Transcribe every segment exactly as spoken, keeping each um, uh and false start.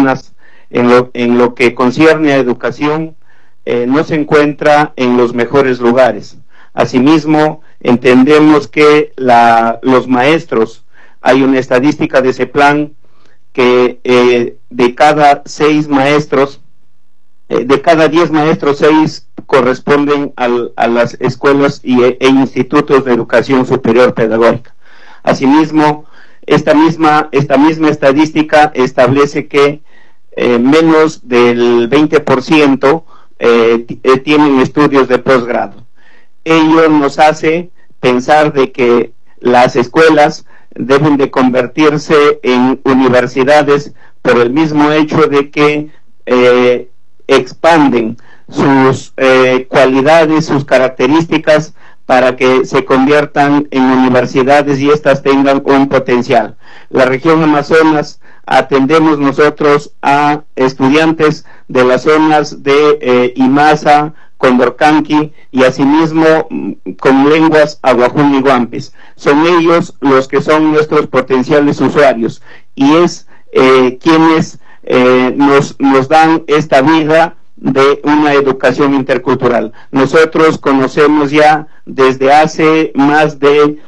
Amazonas, en lo, en lo que concierne a educación, eh, no se encuentra en los mejores lugares. Asimismo, entendemos que la, los maestros, hay una estadística de ese plan que eh, de cada seis maestros, eh, de cada diez maestros, seis corresponden al, a las escuelas y, e institutos de educación superior pedagógica. Asimismo, esta misma, esta misma estadística establece que eh, menos del veinte por ciento eh, tienen estudios de posgrado. Ello nos hace pensar de que las escuelas deben de convertirse en universidades por el mismo hecho de que eh, expanden sus eh, cualidades, sus características, para que se conviertan en universidades y éstas tengan un potencial. La región Amazonas atendemos nosotros a estudiantes de las zonas de eh, Imasa, Condorcanqui y asimismo con lenguas Aguajún y Guampes. Son ellos los que son nuestros potenciales usuarios y es eh, quienes eh, nos, nos dan esta vida de una educación intercultural. Nosotros conocemos ya desde hace más de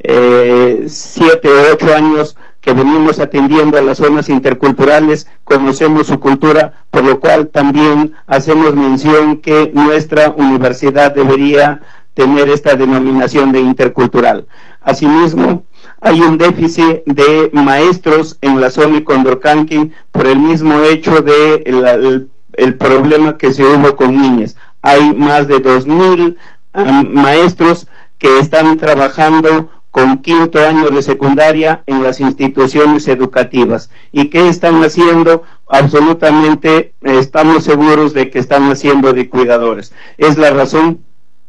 eh, siete o ocho años que venimos atendiendo a las zonas interculturales, conocemos su cultura, por lo cual también hacemos mención que nuestra universidad debería tener esta denominación de intercultural. Asimismo, hay un déficit de maestros en la zona de Condorcanqui por el mismo hecho de la, el, el problema que se hubo con niñas. Hay más de dos mil um, maestros que están trabajando con quinto año de secundaria en las instituciones educativas. ¿Y qué están haciendo? Absolutamente eh, estamos seguros de que están haciendo de cuidadores. Es la razón,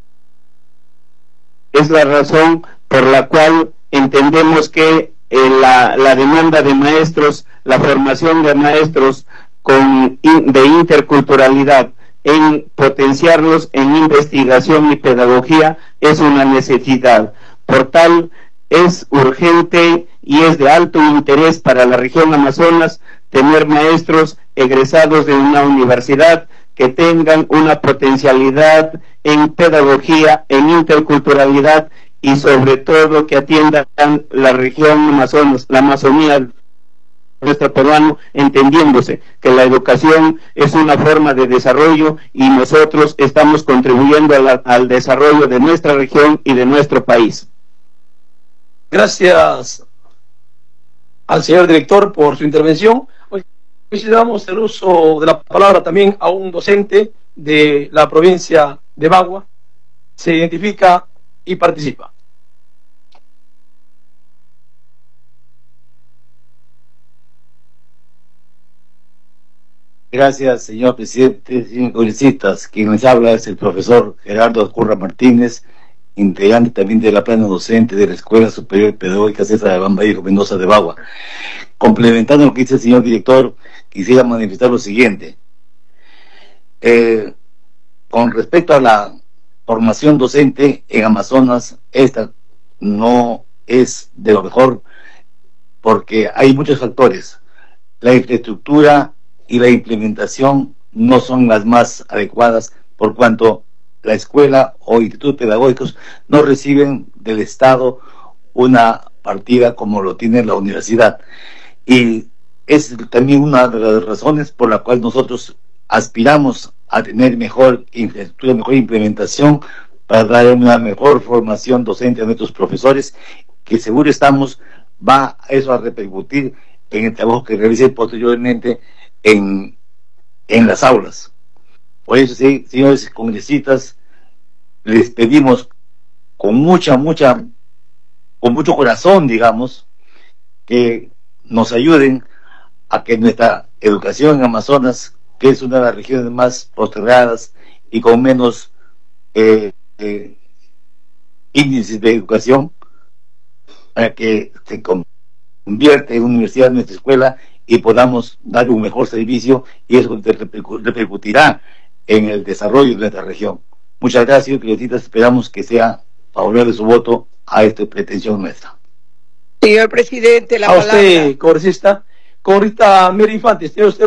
es la razón por la cual entendemos que eh, la, la demanda de maestros, la formación de maestros con, in, de interculturalidad, en potenciarlos en investigación y pedagogía es una necesidad. Por tal, es urgente y es de alto interés para la región Amazonas tener maestros egresados de una universidad que tengan una potencialidad en pedagogía, en interculturalidad y sobre todo que atiendan la región Amazonas, la Amazonía nuestro peruano, entendiéndose que la educación es una forma de desarrollo y nosotros estamos contribuyendo a la, al desarrollo de nuestra región y de nuestro país. Gracias al señor director por su intervención. Hoy damos el uso de la palabra también a un docente de la provincia de Bagua. Se identifica y participa. Gracias, señor presidente, señor congresistas. Quien les habla es el profesor Gerardo Curra Martínez, integrante también de la plana docente de la Escuela Superior Pedagógica César de Bambaíjo Mendoza de Bagua. Complementando lo que dice el señor director, quisiera manifestar lo siguiente. Eh, con respecto a la formación docente en Amazonas, esta no es de lo mejor porque hay muchos factores. La infraestructura y la implementación no son las más adecuadas por cuanto la escuela o institutos pedagógicos no reciben del Estado una partida como lo tiene la universidad. Y es también una de las razones por la cual nosotros aspiramos a tener mejor infraestructura, mejor implementación para dar una mejor formación docente a nuestros profesores, que seguro estamos, va eso a repercutir en el trabajo que realicen posteriormente en, en las aulas. Por eso, sí, señores congresistas, les pedimos con mucha, mucha, con mucho corazón, digamos, que nos ayuden a que nuestra educación en Amazonas, que es una de las regiones más postergadas y con menos eh, eh, índices de educación, para que se convierta en universidad en nuestra escuela y podamos dar un mejor servicio, y eso repercutirá en el desarrollo de nuestra región. Muchas gracias, congresistas. Esperamos que sea favorable su voto a esta pretensión nuestra. Señor presidente, la a palabra. usted, congresista. Congresista Mary Infantes, tiene usted